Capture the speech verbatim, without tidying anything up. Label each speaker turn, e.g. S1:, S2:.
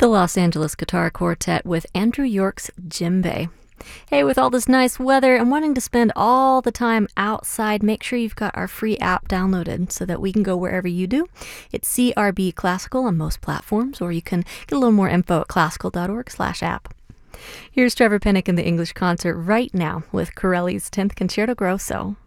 S1: The Los Angeles Guitar Quartet with Andrew York's Djembe. Hey, with all this nice weather and wanting to spend all the time outside, make sure you've got our free app downloaded so that we can go wherever you do. It's C R B Classical on most platforms, or you can get a little more info at classical dot org slash app. Here's Trevor Pinnock in the English concert right now with Corelli's tenth Concerto Grosso.